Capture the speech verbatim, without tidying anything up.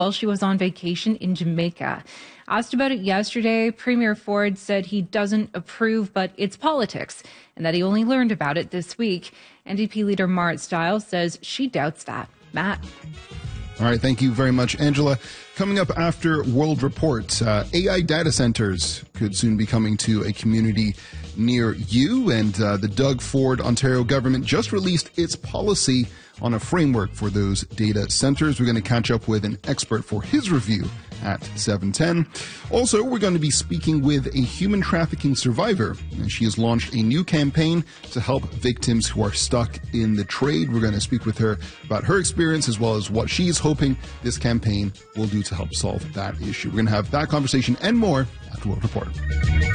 while she was on vacation in Jamaica. Asked about it yesterday, Premier Ford said he doesn't approve, but it's politics, and that he only learned about it this week. N D P leader Marit Stiles says she doubts that. Matt. All right, thank you very much, Angela. Coming up after World Report, uh, A I data centers could soon be coming to a community near you, and uh, the Doug Ford Ontario government just released its policy on a framework for those data centers. We're going to catch up with an expert for his review at seven ten. Also, we're going to be speaking with a human trafficking survivor. And she has launched a new campaign to help victims who are stuck in the trade. We're going to speak with her about her experience as well as what she is hoping this campaign will do to help solve that issue. We're going to have that conversation and more after World Report.